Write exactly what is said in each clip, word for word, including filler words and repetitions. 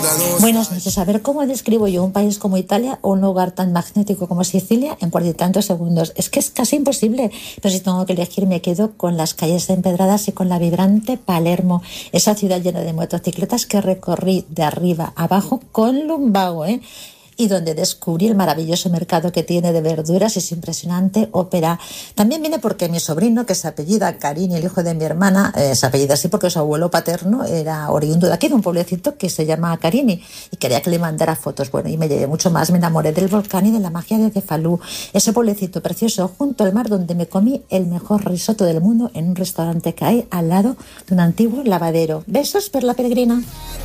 Buenas noches. A ver, ¿cómo describo yo un país como Italia o un lugar tan magnético como Sicilia en cuarenta y tantos segundos? Es que es casi imposible. Pero si tengo que elegir, me quedo con las calles empedradas y con la vibrante Palermo, esa ciudad llena de motocicletas que recorrí de arriba a abajo con lumbago, ¿eh? Y donde descubrí el maravilloso mercado que tiene de verduras. Es impresionante, ópera. También viene porque mi sobrino, que se apellida Carini, el hijo de mi hermana, eh, se apellida así porque su abuelo paterno era oriundo de aquí, de un pueblecito que se llama Carini, y quería que le mandara fotos. Bueno, y me llevé mucho más. Me enamoré del volcán y de la magia de Cefalú, ese pueblecito precioso junto al mar donde me comí el mejor risotto del mundo en un restaurante que hay al lado de un antiguo lavadero. Besos per la peregrina.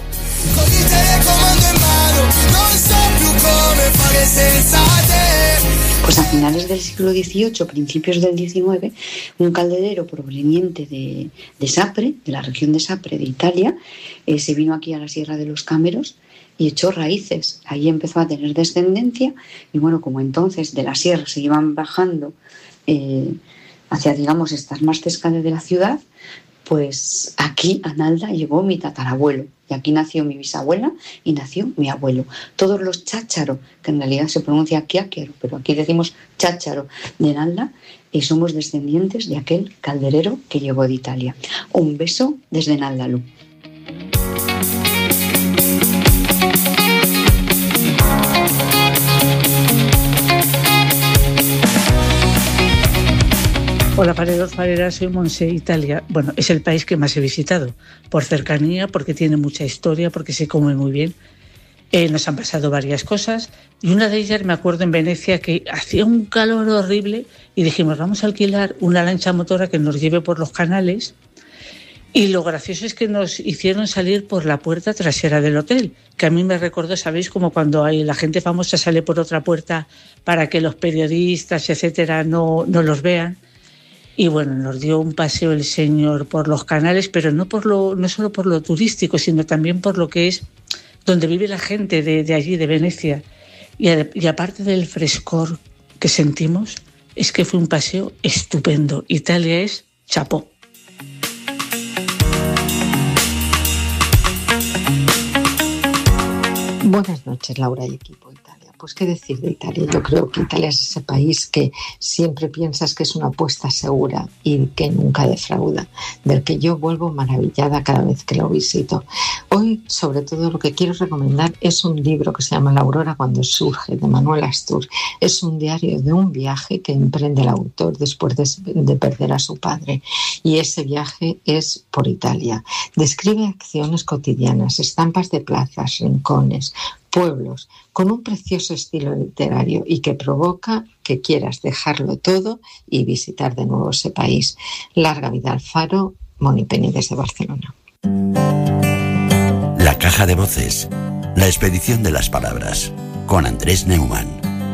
Pues a finales del siglo dieciocho, principios del diecinueve, un calderero proveniente de, de Sapre, de la región de Sapre, de Italia, eh, se vino aquí a la Sierra de los Cámeros y echó raíces. Ahí empezó a tener descendencia y bueno, como entonces de la sierra se iban bajando eh, hacia, digamos, estar más cerca de la ciudad, pues aquí a Nalda llegó mi tatarabuelo y aquí nació mi bisabuela y nació mi abuelo. Todos los chácharo, que en realidad se pronuncia quiáquero, pero aquí decimos chácharo de Nalda, y somos descendientes de aquel calderero que llegó de Italia. Un beso desde Naldalú. Hola, fareros, fareras, soy Monse, Italia. Bueno, es el país que más he visitado, por cercanía, porque tiene mucha historia, porque se come muy bien. Eh, nos han pasado varias cosas y una de ellas me acuerdo en Venecia que hacía un calor horrible y dijimos, vamos a alquilar una lancha motora que nos lleve por los canales, y lo gracioso es que nos hicieron salir por la puerta trasera del hotel, que a mí me recordó, ¿sabéis? Como cuando hay, la gente famosa sale por otra puerta para que los periodistas, etcétera, no, no los vean. Y bueno, nos dio un paseo el señor por los canales, pero no por lo, no solo por lo turístico, sino también por lo que es donde vive la gente de, de allí, de Venecia. Y, y aparte del frescor que sentimos, es que fue un paseo estupendo. Italia es chapó. Buenas noches, Laura y equipo Italia. Pues qué decir de Italia. Yo creo que Italia es ese país que siempre piensas que es una apuesta segura y que nunca defrauda, del que yo vuelvo maravillada cada vez que lo visito. Hoy, sobre todo, lo que quiero recomendar es un libro que se llama La aurora cuando surge, de Manuel Astur. Es un diario de un viaje que emprende el autor después de, de perder a su padre, y ese viaje es por Italia. Describe acciones cotidianas, estampas de plazas, rincones, pueblos, con un precioso estilo literario y que provoca que quieras dejarlo todo y visitar de nuevo ese país. Larga vida al faro, Moni Penny desde Barcelona. La caja de voces, la expedición de las palabras, con Andrés Neumann.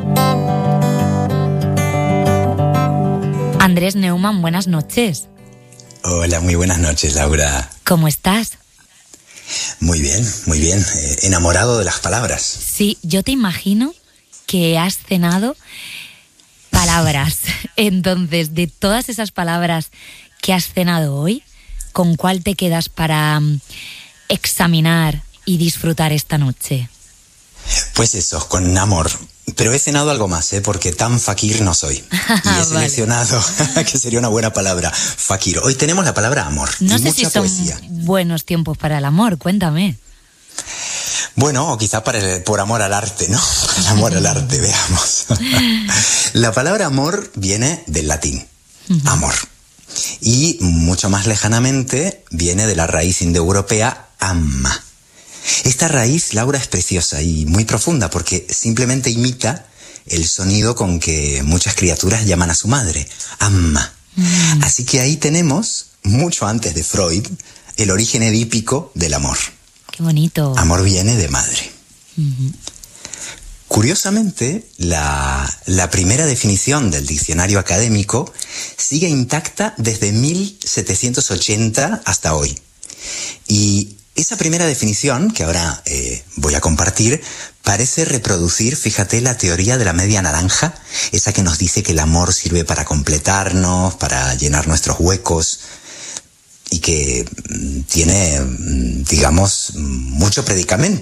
Andrés Neumann, buenas noches. Hola, muy buenas noches, Laura. ¿Cómo estás? Muy bien, muy bien. Eh, enamorado de las palabras. Sí, yo te imagino que has cenado palabras. Entonces, de todas esas palabras que has cenado hoy, ¿con cuál te quedas para um, examinar y disfrutar esta noche? Pues eso, con amor. Pero he cenado algo más, ¿eh? Porque tan fakir no soy. Y he seleccionado, vale, que sería una buena palabra, fakir. Hoy tenemos la palabra amor. No y sé mucha si son poesía. Buenos tiempos para el amor, cuéntame. Bueno, o quizá para el, por amor al arte, ¿no? El amor al arte, veamos. La palabra amor viene del latín, amor. Y mucho más lejanamente viene de la raíz indoeuropea amma. Esta raíz, Laura, es preciosa y muy profunda porque simplemente imita el sonido con que muchas criaturas llaman a su madre, amma. Mm. Así que ahí tenemos, mucho antes de Freud, el origen edípico del amor. ¡Qué bonito! Amor viene de madre. Uh-huh. Curiosamente, la, la primera definición del diccionario académico sigue intacta desde mil setecientos ochenta hasta hoy. Y esa primera definición, que ahora eh, voy a compartir, parece reproducir, fíjate, la teoría de la media naranja, esa que nos dice que el amor sirve para completarnos, para llenar nuestros huecos, y que tiene, digamos, mucho predicamento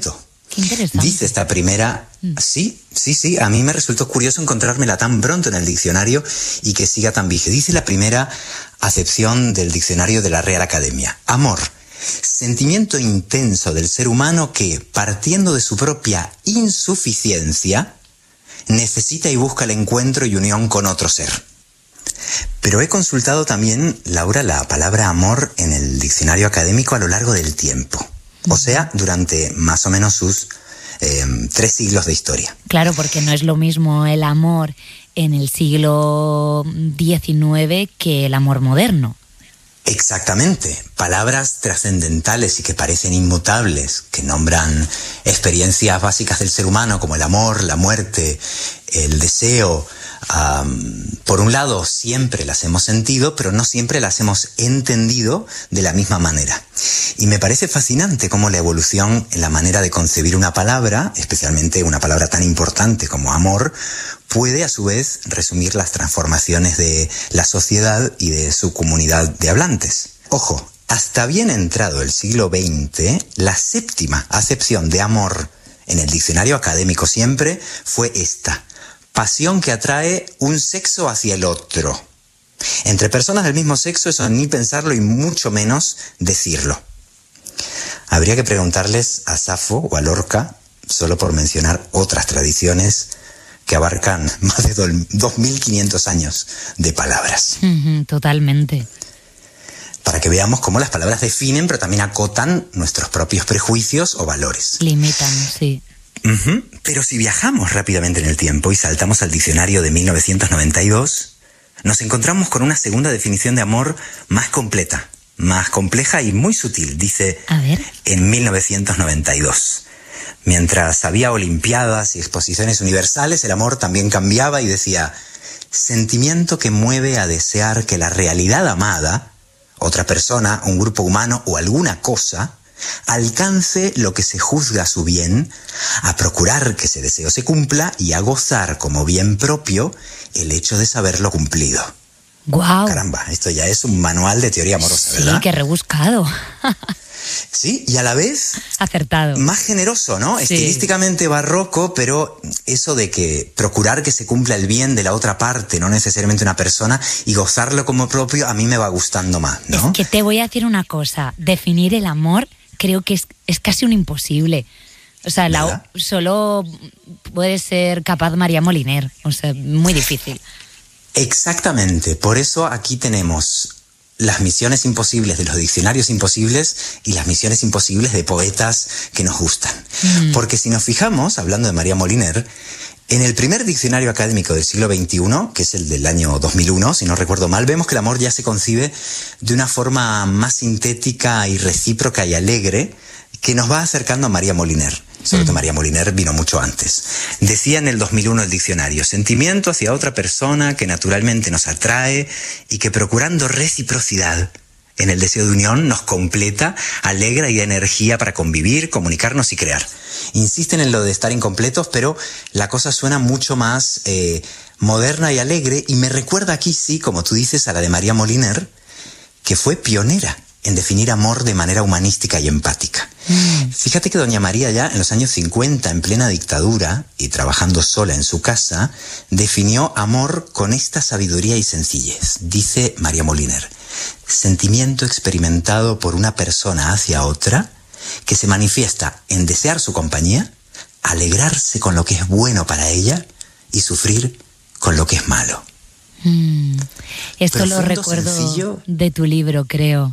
Qué interesante. Dice esta primera, mm. sí, sí, sí, a mí me resultó curioso encontrármela tan pronto en el diccionario y que siga tan vigente. Dice la primera acepción del diccionario de la Real Academia. Amor, sentimiento intenso del ser humano que, partiendo de su propia insuficiencia, necesita y busca el encuentro y unión con otro ser. Pero he consultado también, Laura, la palabra amor en el diccionario académico a lo largo del tiempo. O sea, durante más o menos sus eh, tres siglos de historia. Claro, porque no es lo mismo el amor en el siglo diecinueve que el amor moderno. Exactamente. Palabras trascendentales y que parecen inmutables, que nombran experiencias básicas del ser humano como el amor, la muerte, el deseo. Um, por un lado, siempre las hemos sentido, pero no siempre las hemos entendido de la misma manera. Y me parece fascinante cómo la evolución en la manera de concebir una palabra, especialmente una palabra tan importante como amor, puede a su vez resumir las transformaciones de la sociedad y de su comunidad de hablantes. Ojo, hasta bien entrado el siglo veinte, la séptima acepción de amor en el diccionario académico siempre fue esta: pasión que atrae un sexo hacia el otro. Entre personas del mismo sexo eso ni pensarlo y mucho menos decirlo. Habría que preguntarles a Safo o a Lorca, solo por mencionar otras tradiciones que abarcan más de dos mil quinientos años de palabras. Uh-huh, totalmente. Para que veamos cómo las palabras definen, pero también acotan nuestros propios prejuicios o valores. Limitan, sí. Uh-huh. Pero si viajamos rápidamente en el tiempo y saltamos al diccionario de mil novecientos noventa y dos, nos encontramos con una segunda definición de amor más completa, más compleja y muy sutil. Dice, a ver, en mil novecientos noventa y dos. Mientras había olimpiadas y exposiciones universales, el amor también cambiaba y decía: sentimiento que mueve a desear que la realidad amada, otra persona, un grupo humano o alguna cosa, alcance lo que se juzga su bien, a procurar que ese deseo se cumpla y a gozar como bien propio el hecho de saberlo cumplido. ¡Guau! Caramba, esto ya es un manual de teoría amorosa, ¿verdad? Sí, qué rebuscado. Sí, y a la vez acertado, más generoso, ¿no? Sí. Estilísticamente barroco, pero eso de que procurar que se cumpla el bien de la otra parte, no necesariamente una persona, y gozarlo como propio, a mí me va gustando más, ¿no? Es que te voy a decir una cosa, definir el amor creo que es, es casi un imposible. O sea, la, solo puede ser capaz María Moliner, o sea, muy difícil. Exactamente, por eso aquí tenemos las misiones imposibles de los diccionarios imposibles y las misiones imposibles de poetas que nos gustan. Mm. Porque si nos fijamos, hablando de María Moliner, en el primer diccionario académico del siglo veintiuno, que es el del año dos mil uno, si no recuerdo mal, vemos que el amor ya se concibe de una forma más sintética y recíproca y alegre que nos va acercando a María Moliner. Solo que María Moliner vino mucho antes. Decía en el dos mil uno el diccionario: sentimiento hacia otra persona que naturalmente nos atrae y que, procurando reciprocidad en el deseo de unión, nos completa, alegra y da energía para convivir, comunicarnos y crear. Insisten en lo de estar incompletos, pero la cosa suena mucho más eh, moderna y alegre, y me recuerda aquí, sí, como tú dices, a la de María Moliner, que fue pionera en definir amor de manera humanística y empática. Mm. Fíjate que doña María, ya en los años cincuenta, en plena dictadura y trabajando sola en su casa, definió amor con esta sabiduría y sencillez. Dice María Moliner: sentimiento experimentado por una persona hacia otra que se manifiesta en desear su compañía, alegrarse con lo que es bueno para ella y sufrir con lo que es malo. Mm. Esto Profundo, lo recuerdo sencillo. De tu libro, creo.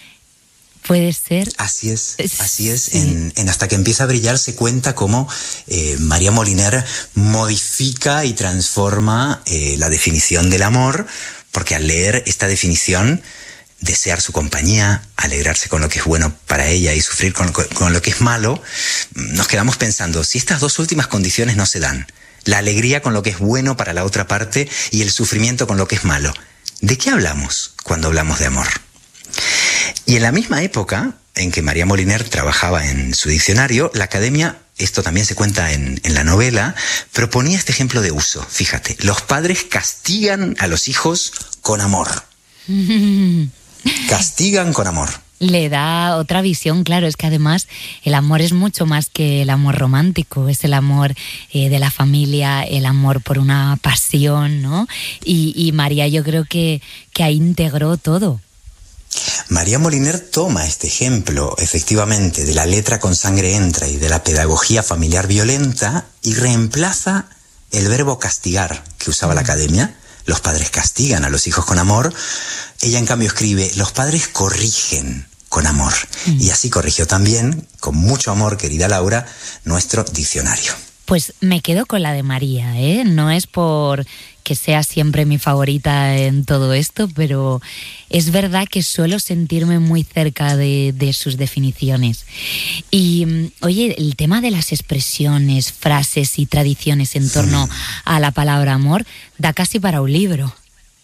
¿Puede ser? Así es, así es. Sí. En, en Hasta que empieza a brillar se cuenta cómo eh, María Moliner modifica y transforma eh, la definición del amor, porque al leer esta definición, desear su compañía, alegrarse con lo que es bueno para ella y sufrir con, con lo que es malo, nos quedamos pensando, si estas dos últimas condiciones no se dan, la alegría con lo que es bueno para la otra parte y el sufrimiento con lo que es malo, ¿de qué hablamos cuando hablamos de amor? Y en la misma época en que María Moliner trabajaba en su diccionario, la Academia, esto también se cuenta en, en la novela, proponía este ejemplo de uso. Fíjate, los padres castigan a los hijos con amor. Castigan con amor. Le da otra visión, claro, es que además el amor es mucho más que el amor romántico, es el amor eh, de la familia, el amor por una pasión, ¿no? Y, y María yo creo que, que ahí integró todo. María Moliner toma este ejemplo, efectivamente, de la letra con sangre entra y de la pedagogía familiar violenta y reemplaza el verbo castigar que usaba la academia. Los padres castigan a los hijos con amor. Ella, en cambio, escribe, los padres corrigen con amor. Mm. Y así corrigió también, con mucho amor, querida Laura, nuestro diccionario. Pues me quedo con la de María, ¿eh? No es por que sea siempre mi favorita en todo esto, pero es verdad que suelo sentirme muy cerca de, de sus definiciones. Y, oye, el tema de las expresiones, frases y tradiciones en torno a la palabra amor da casi para un libro.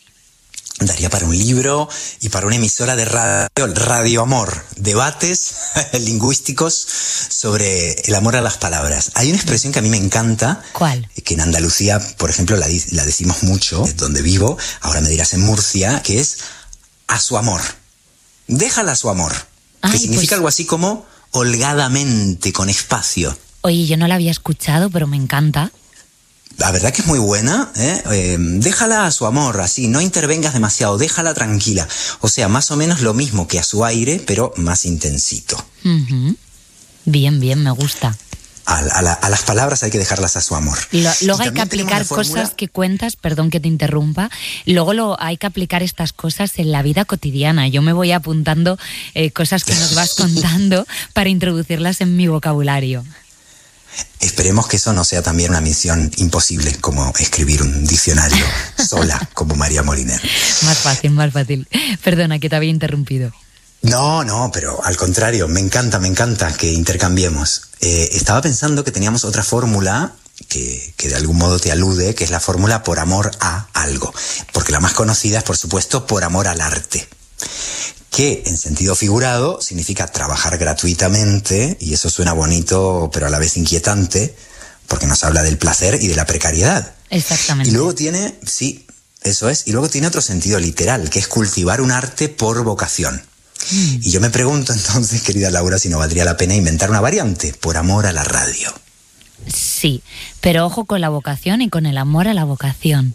Daría para un libro y para una emisora de radio, Radio Amor, debates lingüísticos sobre el amor a las palabras. Hay una expresión que a mí me encanta. ¿Cuál? Que en Andalucía, por ejemplo, la, la decimos mucho, donde vivo, ahora me dirás en Murcia, que es a su amor. Déjala a su amor. Ay, que significa pues... algo así como holgadamente, con espacio. Oye, yo no la había escuchado, pero me encanta. La verdad que es muy buena, ¿eh? Eh, déjala a su amor, así, no intervengas demasiado, déjala tranquila. O sea, más o menos lo mismo que a su aire, pero más intensito. Uh-huh. Bien, bien, me gusta. A, a, la, a las palabras hay que dejarlas a su amor. Lo, luego hay que aplicar cosas que cuentas, perdón que te interrumpa, luego lo, hay que aplicar estas cosas en la vida cotidiana. Yo me voy apuntando eh, cosas que nos vas contando para introducirlas en mi vocabulario. Esperemos que eso no sea también una misión imposible, como escribir un diccionario sola, como María Moliner. Más fácil, más fácil. Perdona que te había interrumpido. No, no, pero al contrario, me encanta, me encanta que intercambiemos. Eh, estaba pensando que teníamos otra fórmula que, que de algún modo te alude, que es la fórmula por amor a algo. Porque la más conocida es, por supuesto, por amor al arte. Que en sentido figurado significa trabajar gratuitamente, y eso suena bonito pero a la vez inquietante, porque nos habla del placer y de la precariedad. Exactamente. Y luego tiene, sí, eso es, y luego tiene otro sentido literal, que es cultivar un arte por vocación. Mm. Y yo me pregunto entonces, querida Laura, si no valdría la pena inventar una variante, por amor a la radio. Sí, pero ojo con la vocación y con el amor a la vocación.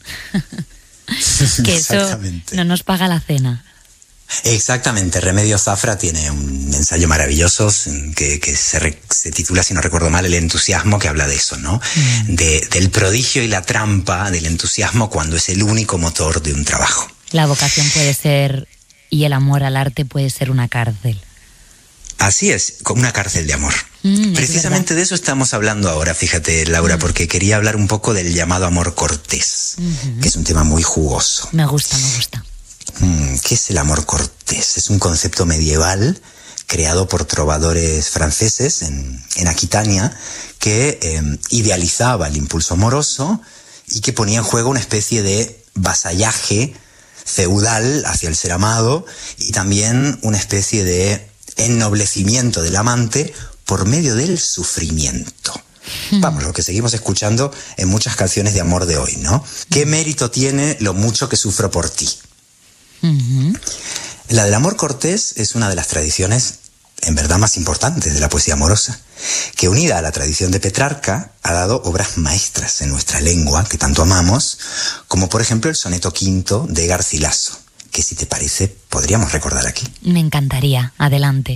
Que eso no nos paga la cena. Exactamente, Remedios Zafra tiene un ensayo maravilloso que, que se, re, se titula, si no recuerdo mal, El entusiasmo, que habla de eso, ¿no? Mm. De, del prodigio y la trampa del entusiasmo cuando es el único motor de un trabajo. La vocación puede ser, y el amor al arte puede ser una cárcel. Así es, como una cárcel de amor. Mm, Precisamente de eso estamos hablando ahora, fíjate, Laura, mm. porque quería hablar un poco del llamado amor cortés, mm-hmm. que es un tema muy jugoso. Me gusta, me gusta. ¿Qué es el amor cortés? Es un concepto medieval creado por trovadores franceses en, en Aquitania que eh, idealizaba el impulso amoroso y que ponía en juego una especie de vasallaje feudal hacia el ser amado y también una especie de ennoblecimiento del amante por medio del sufrimiento. Hmm. Vamos, lo que seguimos escuchando en muchas canciones de amor de hoy, ¿no? ¿Qué mérito tiene lo mucho que sufro por ti? Uh-huh. La del amor cortés es una de las tradiciones en verdad más importantes de la poesía amorosa, que unida a la tradición de Petrarca ha dado obras maestras en nuestra lengua que tanto amamos, como por ejemplo el soneto quinto de Garcilaso, que si te parece podríamos recordar aquí. Me encantaría, adelante.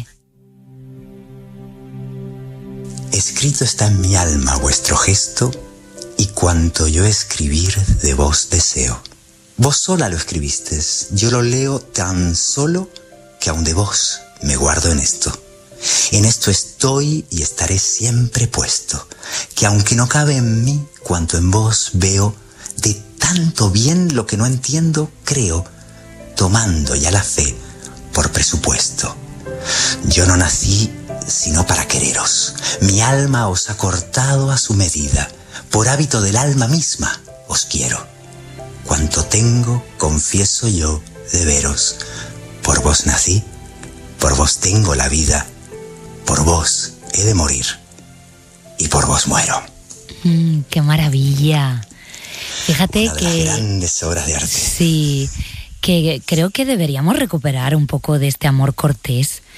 Escrito está en mi alma vuestro gesto y cuanto yo escribir de vos deseo. Vos sola lo escribisteis, yo lo leo tan solo que aun de vos me guardo en esto. En esto estoy y estaré siempre puesto, que aunque no cabe en mí cuanto en vos veo, de tanto bien lo que no entiendo creo, tomando ya la fe por presupuesto. Yo no nací sino para quereros, mi alma os ha cortado a su medida, por hábito del alma misma os quiero. Cuanto tengo, confieso yo, de veros. Por vos nací, por vos tengo la vida, por vos he de morir y por vos muero. Mm, ¡Qué maravilla! Fíjate Una de que... las grandes obras de arte. Sí, que creo que deberíamos recuperar un poco de este amor cortés,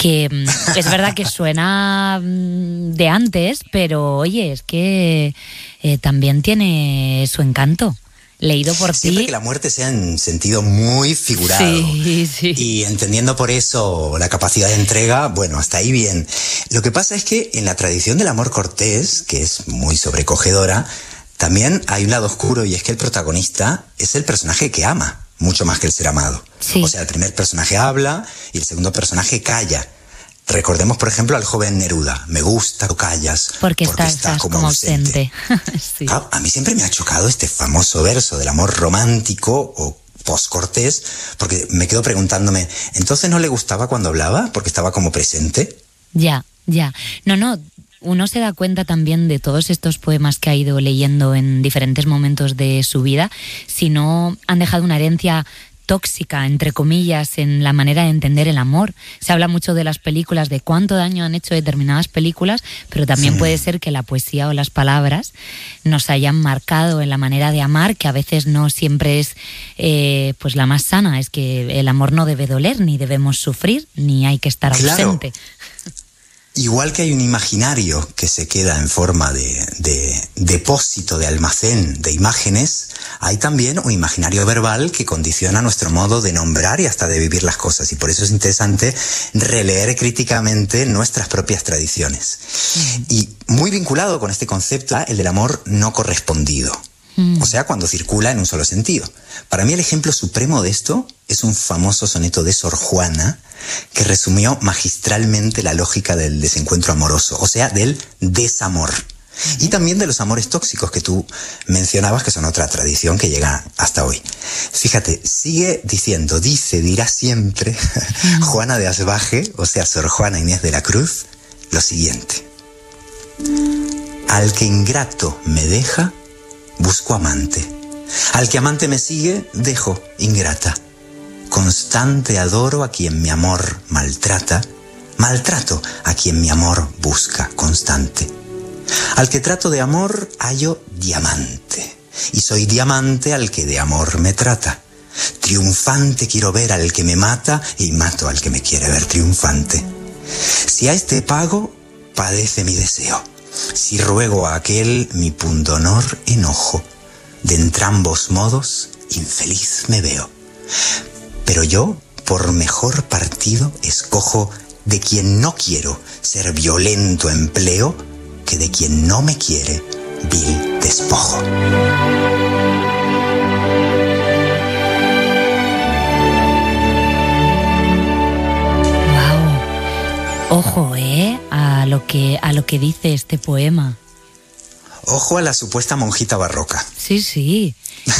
que es verdad que suena de antes, pero oye, es que eh, también tiene su encanto. Leído por Siempre ti. que la muerte sea en sentido muy figurado. Sí, sí. Y entendiendo por eso la capacidad de entrega, bueno, hasta ahí bien. Lo que pasa es que en la tradición del amor cortés, que es muy sobrecogedora, también hay un lado oscuro, y es que el protagonista es el personaje que ama, mucho más que el ser amado. Sí. O sea, el primer personaje habla y el segundo personaje calla. Recordemos, por ejemplo, al joven Neruda. Me gusta que callas porque, porque estás, estás como, como ausente. ausente. Sí. a, a mí siempre me ha chocado este famoso verso del amor romántico o post-cortés, porque me quedo preguntándome, ¿entonces no le gustaba cuando hablaba porque estaba como presente? Ya, ya. No, no, uno se da cuenta también de todos estos poemas que ha ido leyendo en diferentes momentos de su vida, si no han dejado una herencia tóxica, entre comillas, en la manera de entender el amor. Se habla mucho de las películas, de cuánto daño han hecho determinadas películas, pero también sí. puede ser que la poesía o las palabras nos hayan marcado en la manera de amar, que a veces no siempre es eh, pues la más sana. Es que el amor no debe doler, ni debemos sufrir, ni hay que estar claro. ausente. Igual que hay un imaginario que se queda en forma de, de depósito, de almacén de imágenes, hay también un imaginario verbal que condiciona nuestro modo de nombrar y hasta de vivir las cosas. Y por eso es interesante releer críticamente nuestras propias tradiciones. Mm. Y muy vinculado con este concepto, el del amor no correspondido. Mm. O sea, cuando circula en un solo sentido. Para mí el ejemplo supremo de esto es un famoso soneto de Sor Juana, que resumió magistralmente la lógica del desencuentro amoroso, o sea, del desamor. Y también de los amores tóxicos que tú mencionabas, que son otra tradición que llega hasta hoy. Fíjate, sigue diciendo, dice, dirá siempre Juana de Asbaje, o sea, Sor Juana Inés de la Cruz, lo siguiente. Al que ingrato me deja, busco amante. Al que amante me sigue, dejo ingrata. Constante adoro a quien mi amor maltrata, maltrato a quien mi amor busca constante. Al que trato de amor hallo diamante, y soy diamante al que de amor me trata. Triunfante quiero ver al que me mata, y mato al que me quiere ver triunfante. Si a este pago, padece mi deseo. Si ruego a aquel mi pundonor enojo. De entrambos modos, infeliz me veo. Pero yo, por mejor partido, escojo de quien no quiero ser violento empleo, que de quien no me quiere, vil despojo. Wow. Ojo, ¿eh? A lo que, a lo que dice este poema. Ojo a la supuesta monjita barroca. Sí, sí.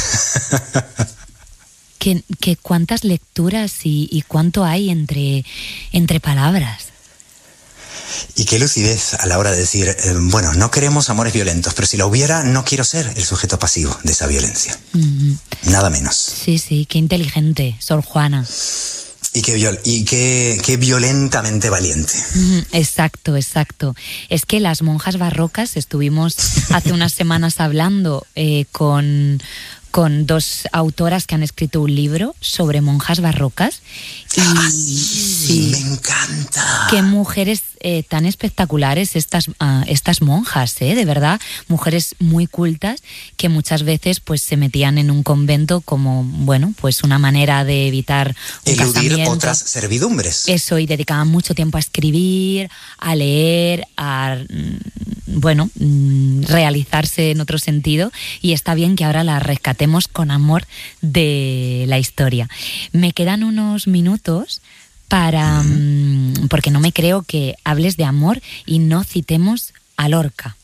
Que, que cuántas lecturas y, y cuánto hay entre, entre palabras. Y qué lucidez a la hora de decir, eh, bueno, no queremos amores violentos, pero si lo hubiera, no quiero ser el sujeto pasivo de esa violencia. Mm-hmm. Nada menos. Sí, sí, qué inteligente, Sor Juana. Y qué, viol- y qué, qué violentamente valiente. Mm, exacto, exacto. Es que las monjas barrocas, estuvimos hace unas semanas hablando eh, con... con dos autoras que han escrito un libro sobre monjas barrocas. Y, ¡Ah, sí! sí ¡Me encanta! Qué mujeres eh, tan espectaculares estas, uh, estas monjas, ¿eh? De verdad, mujeres muy cultas que muchas veces pues se metían en un convento como, bueno, pues una manera de evitar un eludir casamiento. Otras servidumbres. Eso, y dedicaban mucho tiempo a escribir, a leer, a, bueno, realizarse en otro sentido, y está bien que ahora las rescatemos con amor de la historia. Me quedan unos minutos para mm. porque no me creo que hables de amor y no citemos a Lorca.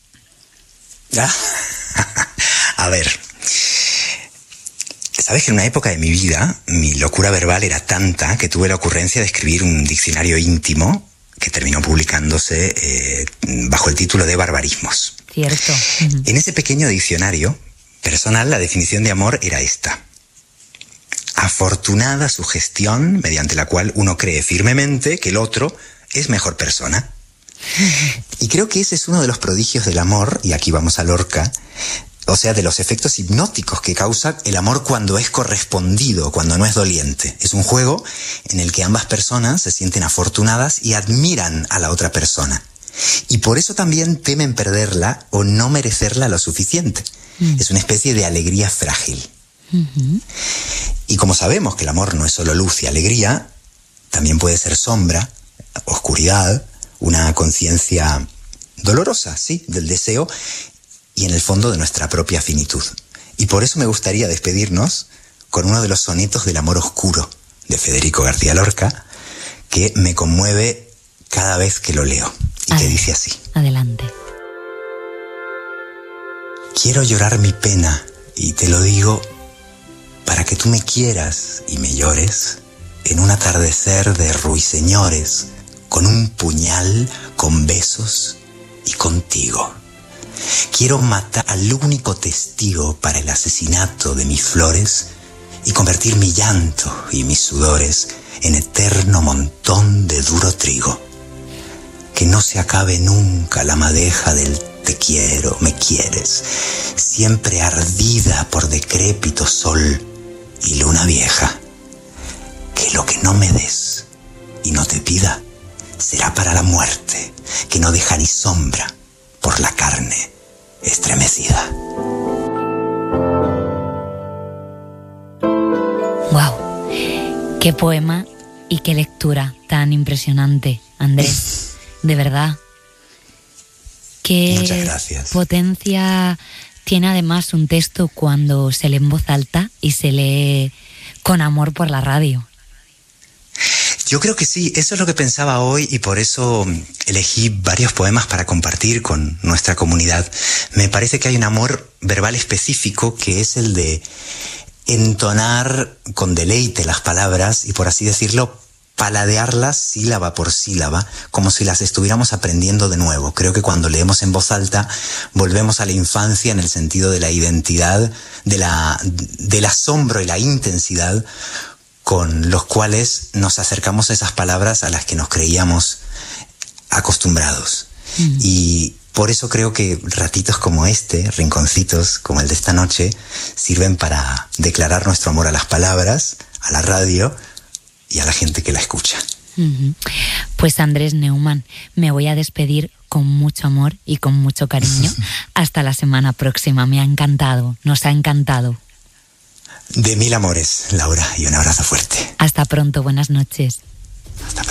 A ver, sabes que en una época de mi vida mi locura verbal era tanta que tuve la ocurrencia de escribir un diccionario íntimo que terminó publicándose eh, bajo el título de Barbarismos. Cierto. Uh-huh. En ese pequeño diccionario personal, la definición de amor era esta: afortunada sugestión mediante la cual uno cree firmemente que el otro es mejor persona. Y creo que ese es uno de los prodigios del amor, y aquí vamos a Lorca, o sea, de los efectos hipnóticos que causa el amor cuando es correspondido, cuando no es doliente. Es un juego en el que ambas personas se sienten afortunadas y admiran a la otra persona. Y por eso también temen perderla o no merecerla lo suficiente. Mm. Es una especie de alegría frágil. Uh-huh. Y como sabemos que el amor no es solo luz y alegría, también puede ser sombra, oscuridad, una conciencia dolorosa, sí, del deseo y en el fondo de nuestra propia finitud. Y por eso me gustaría despedirnos con uno de los sonetos del amor oscuro de Federico García Lorca, que me conmueve cada vez que lo leo y que dice así. Adelante. Quiero llorar mi pena y te lo digo para que tú me quieras y me llores en un atardecer de ruiseñores, con un puñal, con besos y contigo. Quiero matar al único testigo para el asesinato de mis flores y convertir mi llanto y mis sudores en eterno montón de duro trigo. Que no se acabe nunca la madeja del te quiero, me quieres, siempre ardida por decrépito sol y luna vieja. Que lo que no me des y no te pida será para la muerte, que no deja ni sombra por la carne estremecida. Wow, qué poema y qué lectura tan impresionante, Andrés. De verdad. Qué Muchas gracias. Potencia tiene además un texto cuando se lee en voz alta y se lee con amor por la radio. Yo creo que sí, eso es lo que pensaba hoy y por eso elegí varios poemas para compartir con nuestra comunidad. Me parece que hay un amor verbal específico que es el de entonar con deleite las palabras y, por así decirlo, paladearlas sílaba por sílaba, como si las estuviéramos aprendiendo de nuevo. Creo que cuando leemos en voz alta volvemos a la infancia en el sentido de la identidad, de la, del asombro y la intensidad con los cuales nos acercamos a esas palabras a las que nos creíamos acostumbrados. Mm. Y por eso creo que ratitos como este, rinconcitos como el de esta noche, sirven para declarar nuestro amor a las palabras, a la radio y a la gente que la escucha. Uh-huh. Pues Andrés Neumann, me voy a despedir con mucho amor y con mucho cariño. Hasta la semana próxima. Me ha encantado, nos ha encantado. De mil amores, Laura, y un abrazo fuerte. Hasta pronto, buenas noches. Hasta pronto.